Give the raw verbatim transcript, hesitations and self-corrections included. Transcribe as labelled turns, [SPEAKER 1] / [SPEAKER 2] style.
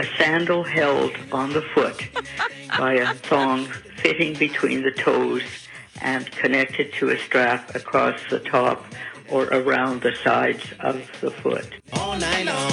[SPEAKER 1] a sandal held on the foot by a thong fitting between the toes and connected to a strap across the top or around the sides of the foot.
[SPEAKER 2] All night long.